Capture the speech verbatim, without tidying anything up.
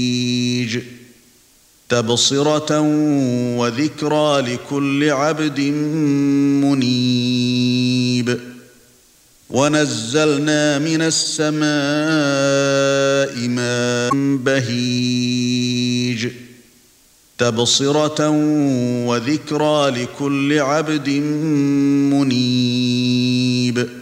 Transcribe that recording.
تبصرة وذكرى لكل عبد منيب. ونزلنا من السماء ماء بهيج تبصرة وذكرى لكل عبد منيب.